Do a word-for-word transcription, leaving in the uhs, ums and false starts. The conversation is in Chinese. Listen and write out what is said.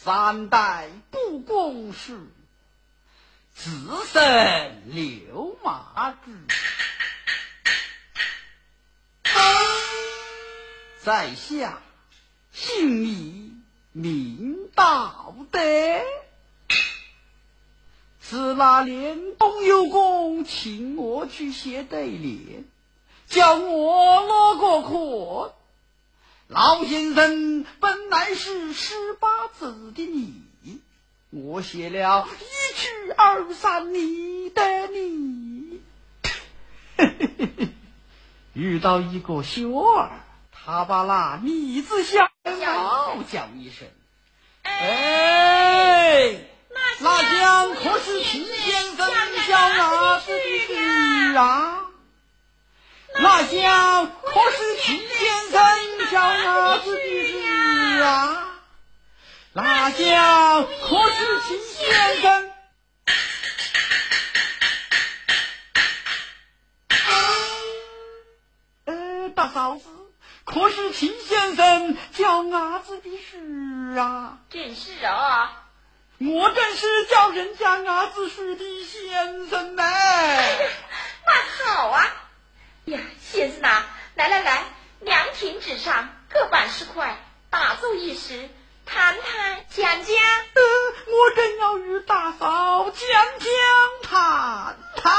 三代不公事，自生六马子。在下姓李，名道德，自那年东游公请我去写对联，叫我落个课。老先生本来是十八字的你，我写了一曲二三你的你。遇到一个秀儿，他把那你字小嗷叫一声，哎，那将可是秦先生小伢子的事啊？那将可是秦先生小伢子的事啊？那将可是秦先生？呃，大嫂子，可是秦先生叫伢子的事啊？ 正是啊， 我正是叫人家伢子事的先生呢。 那好啊。呀，先生啊，来来来，两亭纸上各半十块，打坐一时，谈谈讲讲。 呃，我正要与大嫂讲讲谈。